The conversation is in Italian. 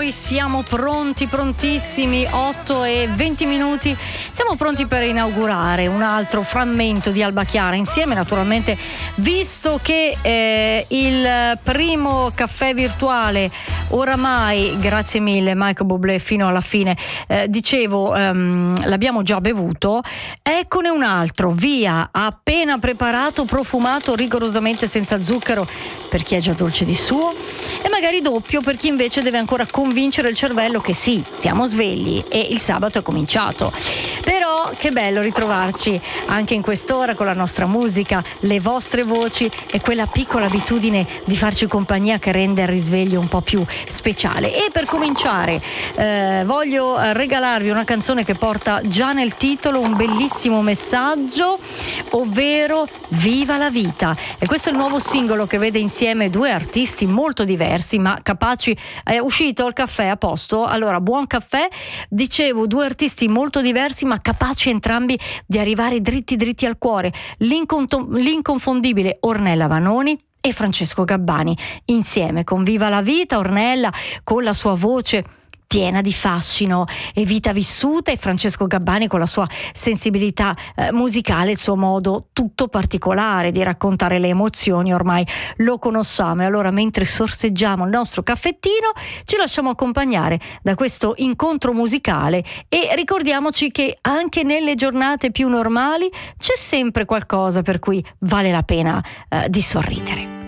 noi siamo pronti, prontissimi, 8:20. Siamo pronti per inaugurare un altro frammento di Alba Chiara insieme, naturalmente, visto che il primo caffè virtuale oramai, grazie mille Michael Bublé, fino alla fine, l'abbiamo già bevuto. Eccone un altro, via, appena preparato, profumato, rigorosamente senza zucchero per chi è già dolce di suo, e magari doppio per chi invece deve ancora convincere il cervello che sì, siamo svegli e il sabato è cominciato. Però che bello ritrovarci anche in quest'ora con la nostra musica, le vostre voci e quella piccola abitudine di farci compagnia che rende il risveglio un po' più speciale. E per cominciare voglio regalarvi una canzone che porta già nel titolo un bellissimo messaggio, ovvero Viva la vita. E questo è il nuovo singolo che vede insieme due artisti molto diversi ma capaci. È uscito il caffè a posto? Allora, buon caffè. Dicevo, due artisti molto diversi ma capaci entrambi di arrivare dritti al cuore. L'inconfondibile Ornella Vanoni e Francesco Gabbani insieme con Viva la vita. Ornella con la sua voce piena di fascino e vita vissuta, e Francesco Gabbani con la sua sensibilità musicale, il suo modo tutto particolare di raccontare le emozioni, ormai lo conosciamo. E allora, mentre sorseggiamo il nostro caffettino, ci lasciamo accompagnare da questo incontro musicale e ricordiamoci che anche nelle giornate più normali c'è sempre qualcosa per cui vale la pena di sorridere.